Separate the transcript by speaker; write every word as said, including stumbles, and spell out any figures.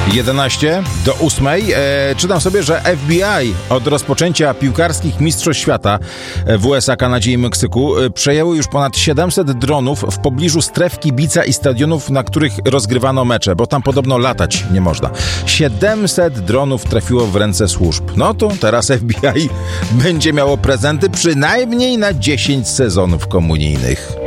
Speaker 1: jedenaście do ósmej. E, czytam sobie, że F B I od rozpoczęcia piłkarskich mistrzostw świata w U S A, Kanadzie i Meksyku e, przejęło już ponad siedemset dronów w pobliżu stref kibica i stadionów, na których rozgrywano mecze, bo tam podobno latać nie można. siedemset dronów trafiło w ręce służb. No to teraz F B I będzie miało prezenty przynajmniej na dziesięć sezonów komunijnych.